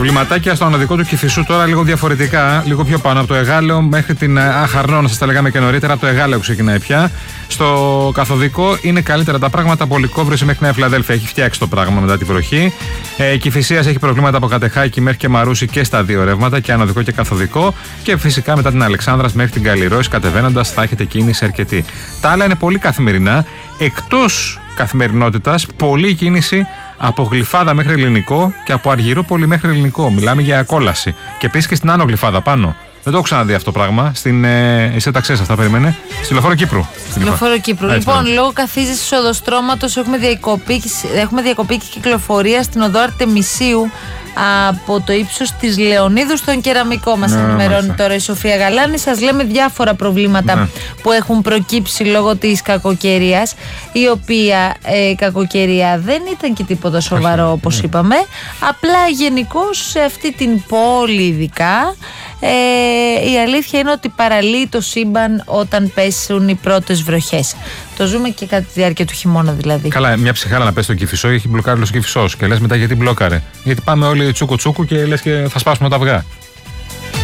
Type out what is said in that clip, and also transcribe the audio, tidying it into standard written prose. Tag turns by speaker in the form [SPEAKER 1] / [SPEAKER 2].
[SPEAKER 1] Προβληματάκια στο ανωδικό του Κηφισού τώρα λίγο διαφορετικά, λίγο πιο πάνω από το Εγάλεο μέχρι την Αχαρνώνα, σας τα λέγαμε και νωρίτερα, από το Εγάλεο ξεκινάει πια. Στο καθοδικό είναι καλύτερα τα πράγματα από Λυκόβρηση μέχρι Νέα Φιλαδέλφια. Έχει φτιάξει το πράγμα μετά τη βροχή. Κηφισίας έχει προβλήματα από Κατεχάκη μέχρι και Μαρούσι και στα δύο ρεύματα, και ανωδικό και καθοδικό. Και φυσικά μετά την Αλεξάνδρας μέχρι την Καλλιρόηση κατεβαίνοντας θα έχετε κίνηση αρκετή. Τα άλλα είναι πολύ καθημερινά. Εκτός καθημερινότητας, πολλή κίνηση από Γλυφάδα μέχρι Ελληνικό και από Αργυρόπολη μέχρι Ελληνικό. Μιλάμε για κόλαση. Και επίσης και στην Άνω Γλυφάδα πάνω. Δεν το έχω ξαναδεί αυτό το πράγμα. Εσύ τα ξέρεις αυτά, περίμενε. Στη Λεωφόρο Κύπρου.
[SPEAKER 2] Λεωφόρο Κύπρου. Λοιπόν, λόγω καθίζησης οδοστρώματος έχουμε διακοπή και κυκλοφορία στην οδό Αρτεμισίου από το ύψος της Λεωνίδου στον Κεραμικό. Μας ενημερώνει τώρα η Σοφία Γαλάνη. Σας λέμε διάφορα προβλήματα που έχουν προκύψει λόγω της κακοκαιρίας, η οποία κακοκαιρία δεν ήταν και τίποτα σοβαρό όπως είπαμε. Απλά γενικώς σε αυτή την πόλη ειδικά η αλήθεια είναι ότι παραλύει το σύμπαν όταν πέσουν οι πρώτες βροχές. Το ζούμε και κατά τη διάρκεια του χειμώνα δηλαδή.
[SPEAKER 1] Καλά, μια ψυχάρα να πέσει στον Κηφισό, έχει μπλοκάρει ο Κηφισός. Και λες μετά γιατί μπλόκαρε. Γιατί πάμε όλοι τσούκου τσούκου και λες και θα σπάσουμε τα αυγά.